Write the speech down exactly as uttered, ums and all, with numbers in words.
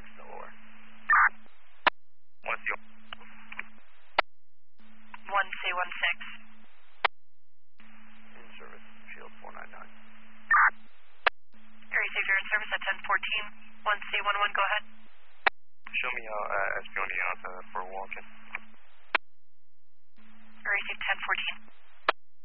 Delaware. one C one C one six. In service, Shield four nine nine. Area Safe, you're in service at ten fourteen. one C one one, go ahead. Show me uh, uh, Espionage for walking. Area Safe ten fourteen.